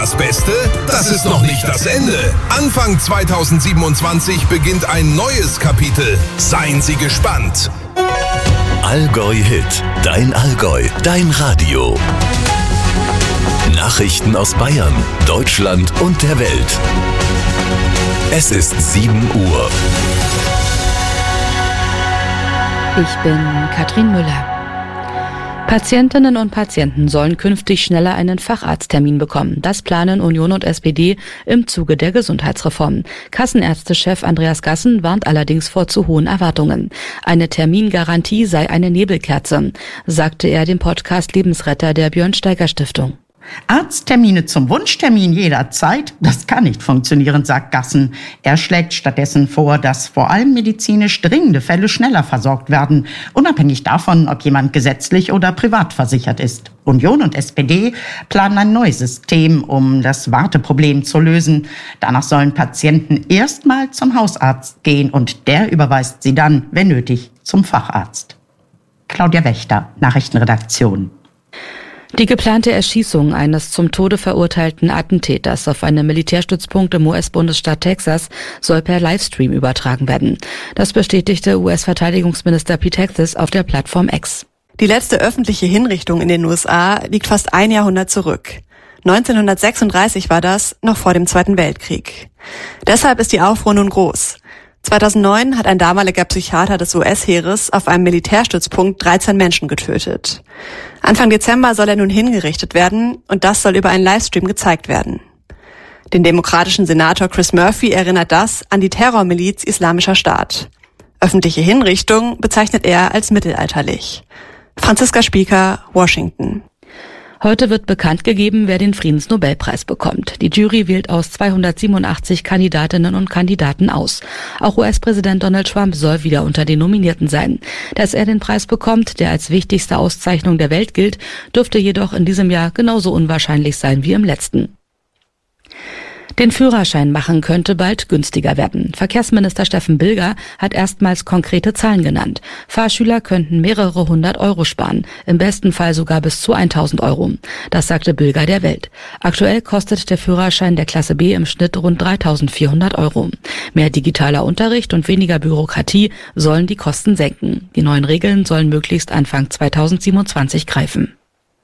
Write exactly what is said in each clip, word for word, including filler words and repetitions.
Das Beste, das ist noch nicht das Ende. Anfang zweitausendsiebenundzwanzig beginnt ein neues Kapitel. Seien Sie gespannt. Allgäu Hit, dein Allgäu, dein Radio. Nachrichten aus Bayern, Deutschland und der Welt. Es ist sieben Uhr. Ich bin Katrin Müller. Patientinnen und Patienten sollen künftig schneller einen Facharzttermin bekommen. Das planen Union und S P D im Zuge der Gesundheitsreform. Kassenärztechef Andreas Gassen warnt allerdings vor zu hohen Erwartungen. Eine Termingarantie sei eine Nebelkerze, sagte er dem Podcast Lebensretter der Björn-Steiger-Stiftung. Arzttermine zum Wunschtermin jederzeit, das kann nicht funktionieren, sagt Gassen. Er schlägt stattdessen vor, dass vor allem medizinisch dringende Fälle schneller versorgt werden, unabhängig davon, ob jemand gesetzlich oder privat versichert ist. Union und S P D planen ein neues System, um das Warteproblem zu lösen. Danach sollen Patienten erstmal zum Hausarzt gehen und der überweist sie dann, wenn nötig, zum Facharzt. Claudia Wächter, Nachrichtenredaktion. Die geplante Erschießung eines zum Tode verurteilten Attentäters auf einem Militärstützpunkt im U S-Bundesstaat Texas soll per Livestream übertragen werden. Das bestätigte U S-Verteidigungsminister Pete Hegseth auf der Plattform X. Die letzte öffentliche Hinrichtung in den U S A liegt fast ein Jahrhundert zurück. neunzehnhundertsechsunddreißig war das, noch vor dem Zweiten Weltkrieg. Deshalb ist die Aufruhr nun groß. zweitausendneun hat ein damaliger Psychiater des U S-Heeres auf einem Militärstützpunkt dreizehn Menschen getötet. Anfang Dezember soll er nun hingerichtet werden und das soll über einen Livestream gezeigt werden. Den demokratischen Senator Chris Murphy erinnert das an die Terrormiliz Islamischer Staat. Öffentliche Hinrichtung bezeichnet er als mittelalterlich. Franziska Spieker, Washington. Heute wird bekannt gegeben, wer den Friedensnobelpreis bekommt. Die Jury wählt aus zweihundertsiebenundachtzig Kandidatinnen und Kandidaten aus. Auch U S-Präsident Donald Trump soll wieder unter den Nominierten sein. Dass er den Preis bekommt, der als wichtigste Auszeichnung der Welt gilt, dürfte jedoch in diesem Jahr genauso unwahrscheinlich sein wie im letzten. Den Führerschein machen könnte bald günstiger werden. Verkehrsminister Steffen Bilger hat erstmals konkrete Zahlen genannt. Fahrschüler könnten mehrere hundert Euro sparen, im besten Fall sogar bis zu tausend Euro. Das sagte Bilger der Welt. Aktuell kostet der Führerschein der Klasse B im Schnitt rund dreitausendvierhundert Euro. Mehr digitaler Unterricht und weniger Bürokratie sollen die Kosten senken. Die neuen Regeln sollen möglichst Anfang zweitausendsiebenundzwanzig greifen.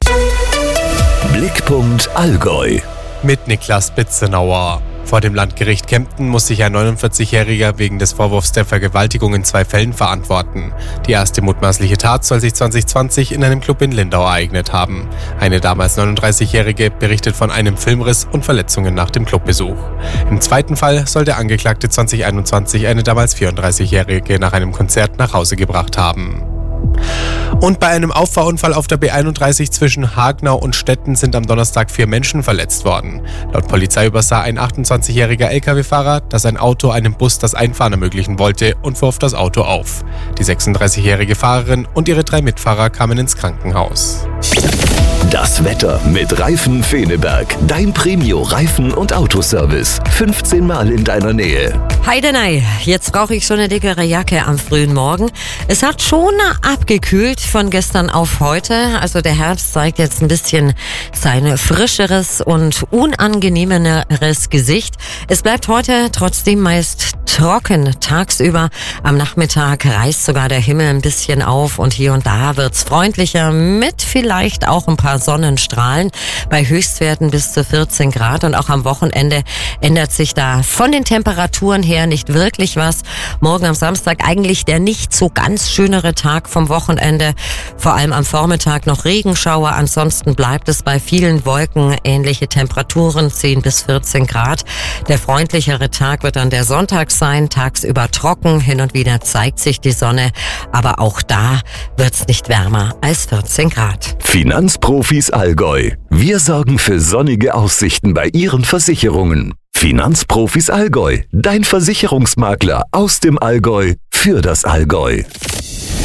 Blickpunkt Allgäu. Mit Niklas Bitzenauer. Vor dem Landgericht Kempten muss sich ein neunundvierzigjähriger wegen des Vorwurfs der Vergewaltigung in zwei Fällen verantworten. Die erste mutmaßliche Tat soll sich zwanzig zwanzig in einem Club in Lindau ereignet haben. Eine damals neununddreißigjährige berichtet von einem Filmriss und Verletzungen nach dem Clubbesuch. Im zweiten Fall soll der Angeklagte zwanzig einundzwanzig eine damals vierunddreißigjährige nach einem Konzert nach Hause gebracht haben. Und bei einem Auffahrunfall auf der B einunddreißig zwischen Hagenau und Stetten sind am Donnerstag vier Menschen verletzt worden. Laut Polizei übersah ein achtundzwanzigjähriger L K W-Fahrer, dass ein Auto einem Bus das Einfahren ermöglichen wollte und fuhr auf das Auto auf. Die sechsunddreißigjährige Fahrerin und ihre drei Mitfahrer kamen ins Krankenhaus. Das Wetter mit Reifen Feneberg. Dein Premio-Reifen- und Autoservice. fünfzehn Mal in deiner Nähe. Heidenei, jetzt brauche ich schon eine dickere Jacke am frühen Morgen. Es hat schon abgekühlt von gestern auf heute. Also der Herbst zeigt jetzt ein bisschen sein frischeres und unangenehmeres Gesicht. Es bleibt heute trotzdem meist trocken tagsüber. Am Nachmittag reißt sogar der Himmel ein bisschen auf und hier und da wird's freundlicher mit vielleicht auch ein paar Sonnenstrahlen bei Höchstwerten bis zu vierzehn Grad und auch am Wochenende ändert sich da von den Temperaturen her nicht wirklich was. Morgen am Samstag eigentlich der nicht so ganz schönere Tag vom Wochenende. Vor allem am Vormittag noch Regenschauer, ansonsten bleibt es bei vielen Wolken. Ähnliche Temperaturen, zehn bis vierzehn Grad. Der freundlichere Tag wird dann der Sonntag sein, tagsüber trocken, hin und wieder zeigt sich die Sonne, aber auch da wird's nicht wärmer als vierzehn Grad. Finanzprofis Allgäu. Wir sorgen für sonnige Aussichten bei Ihren Versicherungen. Finanzprofis Allgäu. Dein Versicherungsmakler aus dem Allgäu für das Allgäu.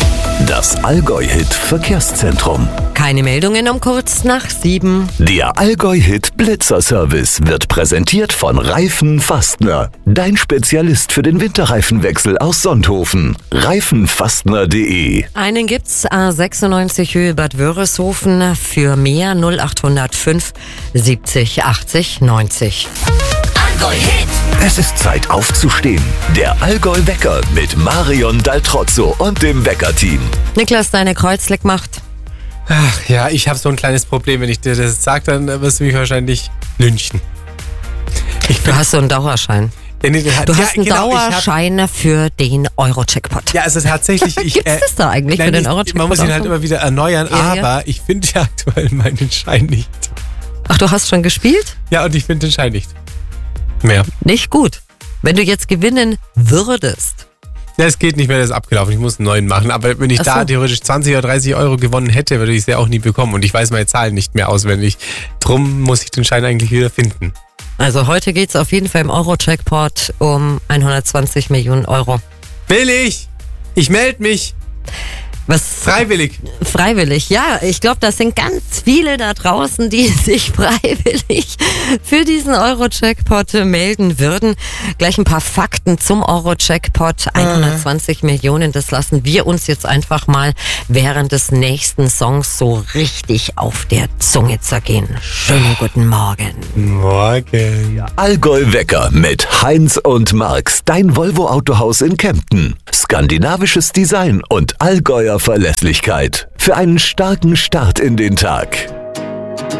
Das Allgäu-Hit Verkehrszentrum. Keine Meldungen um kurz nach sieben. Der Allgäu-Hit Blitzer-Service wird präsentiert von Reifen Fastner. Dein Spezialist für den Winterreifenwechsel aus Sonthofen. reifenfastner punkt de. Einen gibt's A sechsundneunzig Höhe Bad Wörishofen für mehr null acht null fünf siebzig achtzig neunzig. Allgäu-Hit. Es ist Zeit aufzustehen. Der Allgäu-Wecker mit Marion Daltrozzo und dem Wecker-Team. Niklas, deine Kreuzleck macht. Ach ja, ich habe so ein kleines Problem. Wenn ich dir das sage, dann wirst du mich wahrscheinlich lynchen. Ich Du hast so einen Dauerschein. Ja, nee, den hat- Du ja, hast einen genau, ich hab- Dauerschein für den Euro-Jackpot. Ja, also tatsächlich. Ich, Gibt's das da eigentlich für den ich- Euro-Jackpot Man muss ihn auch halt so? immer wieder erneuern, Ja, ja. aber ich finde ja aktuell meinen Schein nicht. Ach, du hast schon gespielt? Ja, und ich finde den Schein nicht mehr. Nicht gut. Wenn du jetzt gewinnen würdest. Ja, es geht nicht mehr, der ist abgelaufen. Ich muss einen neuen machen. Aber wenn ich Ach da so. theoretisch zwanzig oder dreißig Euro gewonnen hätte, würde ich es ja auch nie bekommen. Und ich weiß meine Zahlen nicht mehr auswendig. Drum muss ich den Schein eigentlich wieder finden. Also heute geht's auf jeden Fall im Euro-Jackpot um hundertzwanzig Millionen Euro. Will ich? Ich melde mich. Was? Freiwillig. Freiwillig, ja. Ich glaube, das sind ganz viele da draußen, die sich freiwillig für diesen Euro-Jackpot melden würden. Gleich ein paar Fakten zum Euro-Jackpot. hundertzwanzig Millionen, das lassen wir uns jetzt einfach mal während des nächsten Songs so richtig auf der Zunge zergehen. Schönen guten Morgen. Morgen. Allgäu-Wecker mit Heinz und Marx. Dein Volvo-Autohaus in Kempten. Skandinavisches Design und Allgäuer Verlässlichkeit. Für einen starken Start in den Tag.